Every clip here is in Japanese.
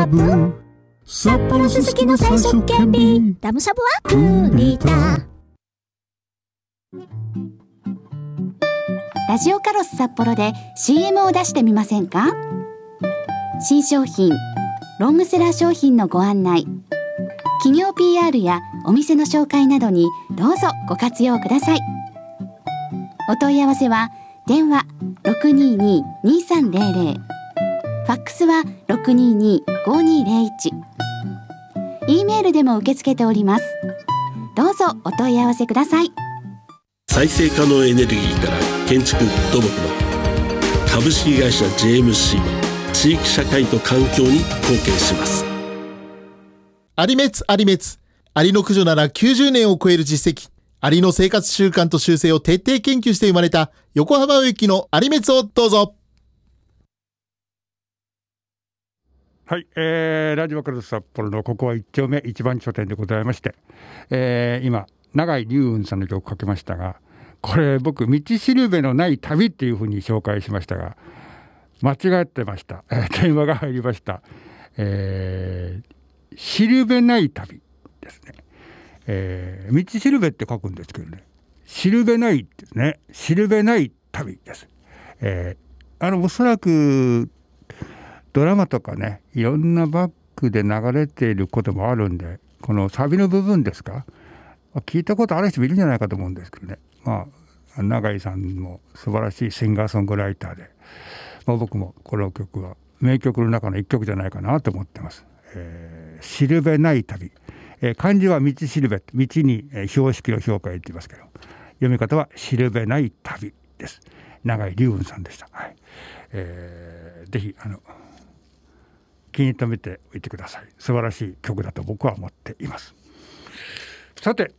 ゃぶ札幌すすきの最速権利ラムしゃぶは栗田。 ラジオカロス札幌で CM を出してみませんか？新商品、ロングセラー商品のご案内、企業 PR やお店の紹介などにどうぞご活用ください。お問い合わせは電話 622-2300、ファックスは 622-5201、E メールでも受け付けております。どうぞお問い合わせください。 再生可能エネルギーから建築土木まで、株式会社 JMC は地域社会と環境に貢献します。 アリメツアリメツ、アリの駆除なら90年を超える実績、アリの生活習慣と習性を徹底研究して生まれた横浜植木のアリメツをどうぞ。 はい、ラジオカル札幌のここは1丁目一番書店でございまして、今永井龍雲さんの曲をかけましたが、これ僕道しるべのない旅っていうふうに紹介しましたが間違ってました。電話が入りました。しるべない旅ですね。道しるべって書くんですけどね、しるべないですね。しるべない旅です。おそらくドラマとかね、いろんなバックで流れていることもあるんで、このサビの部分ですか、聞いたことある人もいるんじゃないかと思うんですけどね。永井さんも素晴らしいシンガーソングライターで、僕もこの曲は名曲の中の一曲じゃないかなと思ってます。しるべない旅、漢字は道しるべ、道に標識の標会って言いますけど、読み方はしるべない旅です。永井龍雲さんでした。はい。ぜひ気に留めておいてください。素晴らしい曲だと僕は思っています。さて、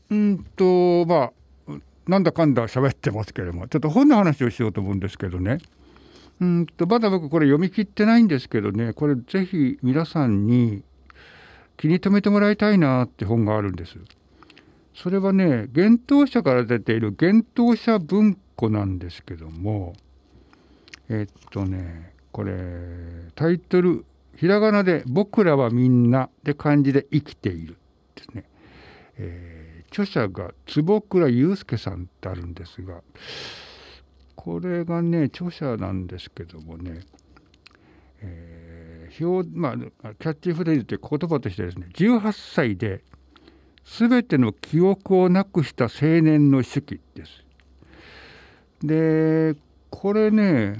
なんだかんだ喋ってますけれども、ちょっと本の話をしようと思うんですけどね。まだ僕これ読み切ってないんですけどね、これぜひ皆さんに気に留めてもらいたいなって本があるんです。それはね、幻冬舎から出ている幻冬舎文庫なんですけども、これタイトルひらがなで僕らはみんなで漢字で生きているですね。著者が坪倉祐介さんってあるんですが、これがね著者なんですけどもね、キャッチフレーズって言葉としてですね、18歳で全ての記憶をなくした青年の手記です。でこれね、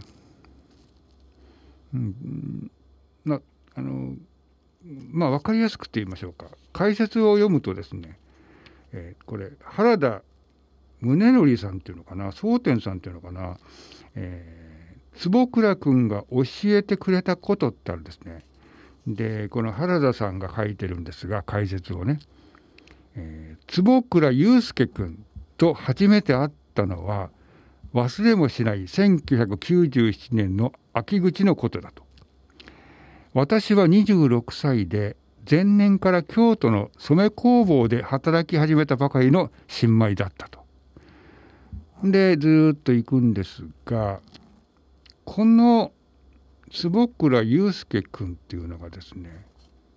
分かりやすくて言いましょうか、解説を読むとですね、これ原田宗則さんっていうのかな、宗天さんっていうのかな、坪倉くんが教えてくれたことってあるんですね。でこの原田さんが書いてるんですが、解説をね、坪倉祐介くんと初めて会ったのは忘れもしない1997年の秋口のことだと。私は26歳で前年から京都の染め工房で働き始めたばかりの新米だったと。でずっと行くんですが、この坪倉祐介君っていうのがですね、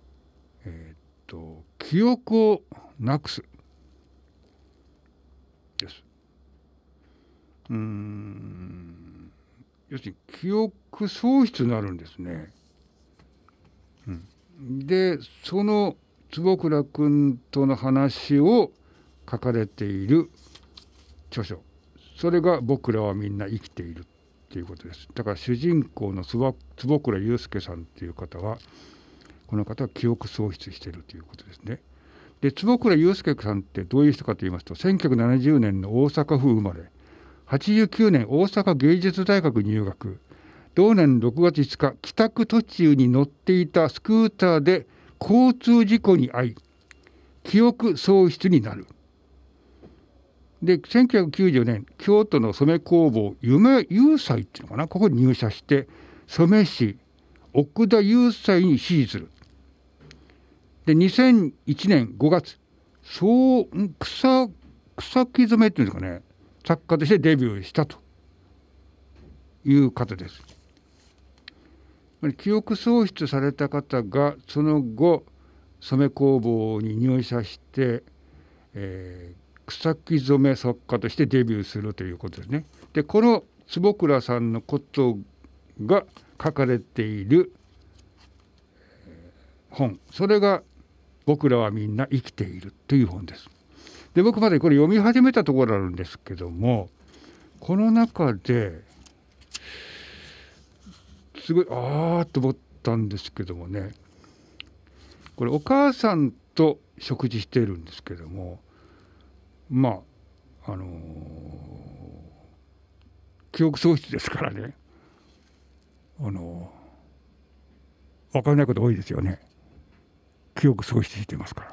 記憶をなくすです。要するに記憶喪失になるんですね。でその坪倉君との話を書かれている著書、それが僕らはみんな生きているっていうことです。だから主人公の坪倉祐介さんっていう方は、この方は記憶喪失しているということですね。で坪倉祐介さんってどういう人かと言いますと、1970年の大阪府生まれ、89年大阪芸術大学入学、同年6月5日帰宅途中に乗っていたスクーターで交通事故に遭い記憶喪失になる。で1990年京都の染め工房夢雄斎っていうのかな、ここに入社して染め師奥田雄斎に師事する。で2001年5月草木染めっていうんですかね、作家としてデビューしたという方です。 記憶喪失された方がその後染め工房に入社して、草木染め作家としてデビューするということですね。でこの坪倉さんのことが書かれている本、それが僕らはみんな生きているという本です。で僕までこれ読み始めたところなんですけども、この中ですごいと思ったんですけどもね、これお母さんと食事しているんですけども、記憶喪失ですからね、分からないこと多いですよね。記憶喪失していますから。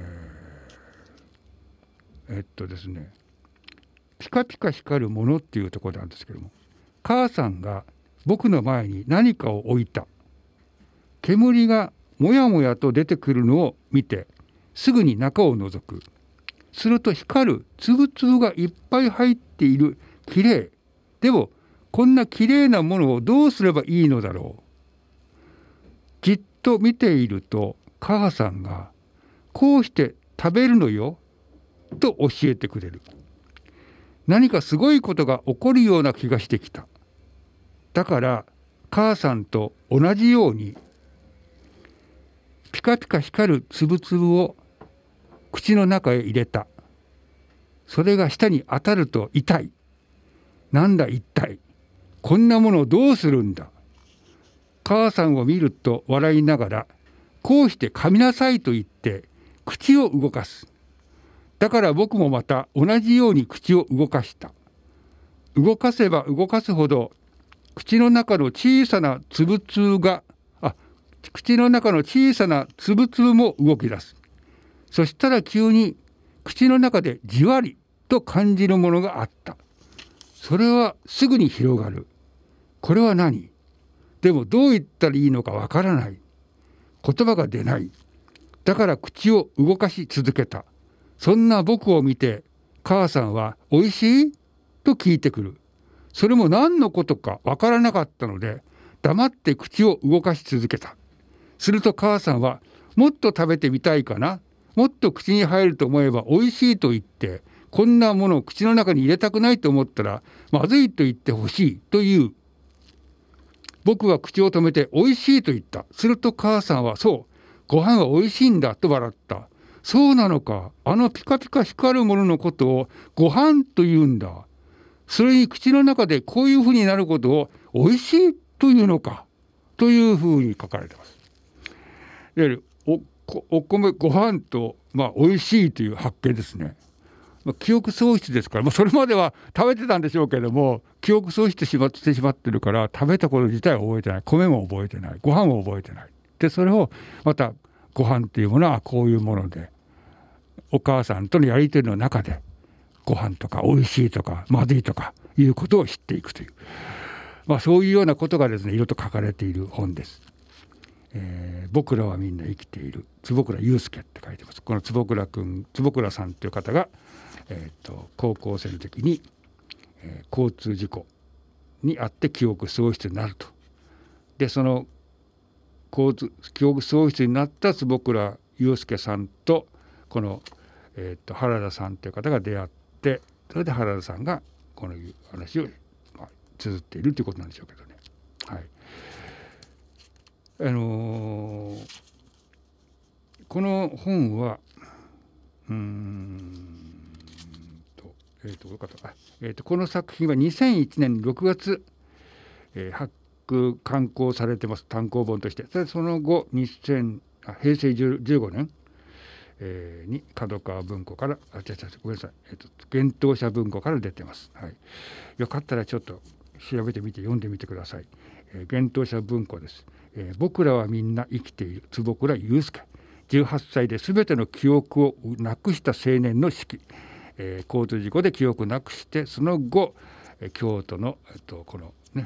でですね、ピカピカ光るものっていうところなんですけども、母さんが僕の前に何かを置いた。煙がもやもやと出てくるのを見てすぐに中を覗く。すると光る粒々がいっぱい入っている。きれい。でもこんなきれいなものをどうすればいいのだろう。じっと見ていると母さんがこうして食べるのよと教えてくれる。何かすごいことが起こるような気がしてきた。だから母さんと同じようにピカピカ光る粒々を口の中へ入れた。それが舌に当たると痛い。なんだ一体。こんなものをどうするんだ。母さんを見ると笑いながら、こうして噛みなさいと言って口を動かす。だから僕もまた同じように口を動かした。動かせば動かすほど口の中の小さな粒々も動き出す。そしたら急に口の中でじわりと感じるものがあった。それはすぐに広がる。これは何？でもどう言ったらいいのかわからない。言葉が出ない。だから口を動かし続けた。そんな僕を見て母さんはおいしい？と聞いてくる。それも何のことかわからなかったので黙って口を動かし続けた。すると母さんはもっと食べてみたいかな、もっと口に入ると思えばおいしいと言って、こんなものを口の中に入れたくないと思ったらまずいと言ってほしいという。僕は口を止めておいしいと言った。すると母さんはそう、ご飯はおいしいんだと笑った。そうなのか、あのピカピカ光るもののことをご飯と言うんだ。それに口の中でこういうふうになることをおいしいというのかというふうに書かれています。いわゆるお米ご飯とおいしいという発見ですね。記憶喪失ですから、それまでは食べてたんでしょうけども、記憶喪失してしまってるから食べたこと自体は覚えてない、米も覚えてない、ご飯も覚えてない。でそれをまたご飯っていうものはこういうもので、お母さんとのやり取りの中でご飯とかおいしいとかまずいとかいうことを知っていくという、そういうようなことがですね、いろいろと書かれている本です。僕らはみんな生きている、坪倉祐介って書いてます。この坪倉さんという方が、高校生の時に、交通事故にあって記憶喪失になると。でその記憶喪失になった坪倉祐介さんとこの、原田さんという方が出会って、それで原田さんがこのいう話を、綴っているということなんでしょうけどね。はい。この本はこの作品は2001年6月、刊行されてます、単行本として。その後平成15年、に角川文庫からごめんなさい、幻冬舎文庫から出てます。はい、よかったらちょっと調べてみて読んでみてください。幻冬舎文庫です。僕らはみんな生きている、坪倉祐介。18歳で全ての記憶をなくした青年の手記。交通事故で記憶をなくして、その後京都の、このね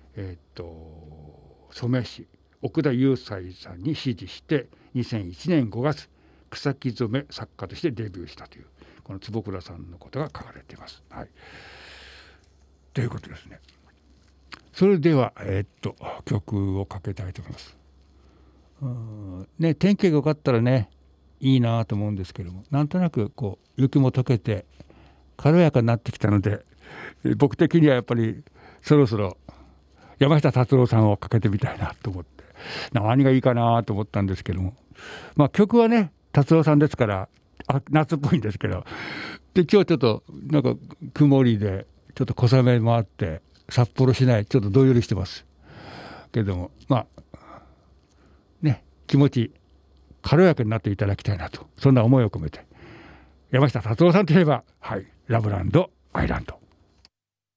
染師奥田雄斎さんに師事して2001年5月草木染め作家としてデビューしたという、この坪倉さんのことが書かれています。はい、ということですね。 それでは、曲をかけたいと思います。ね、天気が良かったらねいいなと思うんですけども、なんとなくこう雪も溶けて軽やかになってきたので、僕的にはやっぱりそろそろ山下達郎さんをかけてみたいなと思って、何がいいかなと思ったんですけども、まあ、曲はね達郎さんですから夏っぽいんですけど、で今日ちょっとなんか曇りでちょっと小雨もあって札幌市内ちょっとどんよりしてますけども、まあね、気持ち軽やかになっていただきたいなと、そんな思いを込めて山下達郎さんといえば、はい、ラブランドアイランド。